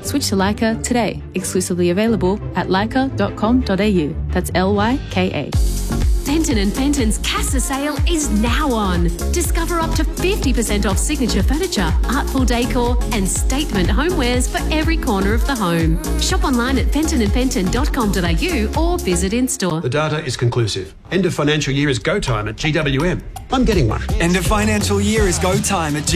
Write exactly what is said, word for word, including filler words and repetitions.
Switch to Leica today. Exclusively available at leica dot com dot a u. That's L Y K A. Fenton and Fenton's Casa sale is now on. Discover up to fifty percent off signature furniture, artful decor and statement homewares for every corner of the home. Shop online at fenton and fenton dot com dot a u or visit in-store. The data is conclusive. End of financial year is go time at G W M. I'm getting one. End of financial year is go time at G W M.